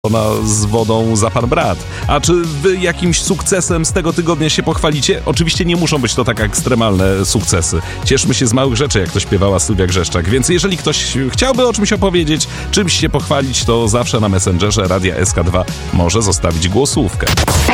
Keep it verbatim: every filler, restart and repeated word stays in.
Ona z wodą za pan brat. A czy wy jakimś sukcesem z tego tygodnia się pochwalicie? Oczywiście nie muszą być to tak ekstremalne sukcesy. Cieszmy się z małych rzeczy, jak to śpiewała Sylwia Grzeszczak. Więc jeżeli ktoś chciałby o czymś opowiedzieć, czymś się pochwalić, to zawsze na Messengerze Radia S K dwa może zostawić głosówkę.